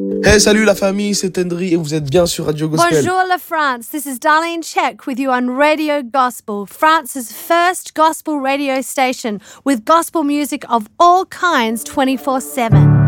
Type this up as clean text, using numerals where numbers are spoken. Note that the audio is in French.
Hey, salut la famille, c'est Tendry et vous êtes bien sur Radio Gospel. Bonjour la France, this is Darlene Check with you on Radio Gospel, France's first gospel radio station with gospel music of all kinds 24/7.